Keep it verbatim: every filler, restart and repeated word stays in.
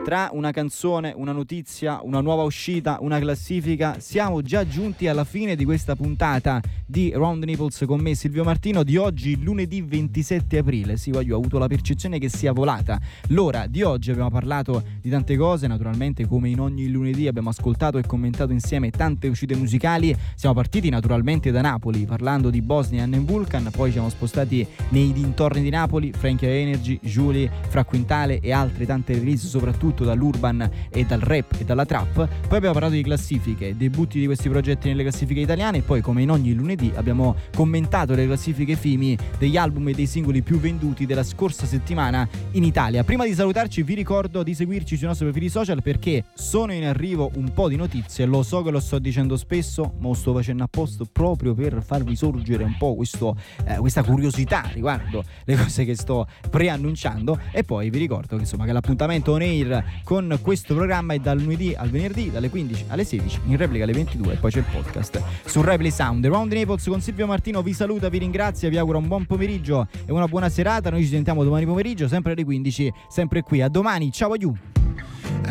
Tra una canzone, una notizia, una nuova uscita, una classifica, siamo già giunti alla fine di questa puntata di Round the Naples con me Silvio Martino di oggi, lunedì ventisette aprile. Sì, voglio, ho avuto la percezione che sia volata l'ora di oggi. Abbiamo parlato di tante cose, naturalmente come in ogni lunedì abbiamo ascoltato e commentato insieme tante uscite musicali. Siamo partiti naturalmente da Napoli parlando di Bosnia and Vulcan, poi ci siamo spostati nei dintorni di Napoli, Frankie Energy, Julie, Fra Quintale e altre tante release, soprattutto dall'urban e dal rap e dalla trap. Poi abbiamo parlato di classifiche, debutti di questi progetti nelle classifiche italiane, e poi come in ogni lunedì abbiamo commentato le classifiche F I M I degli album e dei singoli più venduti della scorsa settimana in Italia. Prima di salutarci vi ricordo di seguirci sui nostri profili social perché sono in arrivo un po' di notizie. Lo so che lo sto dicendo spesso, ma lo sto facendo apposta proprio per farvi sorgere un po' questo, eh, questa curiosità riguardo le cose che sto preannunciando. E poi vi ricordo che insomma che l'appuntamento on air con questo programma è dal lunedì al venerdì dalle quindici alle sedici, in replica alle ventidue, e poi c'è il podcast su Replay Sound. Round the Naples con Silvio Martino vi saluta, vi ringrazia, vi auguro un buon pomeriggio e una buona serata. Noi ci sentiamo domani pomeriggio sempre alle quindici, sempre qui. A domani, ciao, aiù.